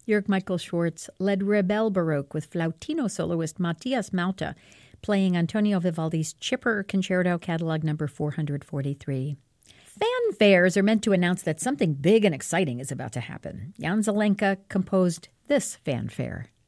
Jörg Michael Schwartz led Rebel Baroque with flautino soloist Matthias Mauta playing Antonio Vivaldi's Chipper Concerto Catalog number 443. Fanfares are meant to announce that something big and exciting is about to happen. Jan Zelenka composed this fanfare.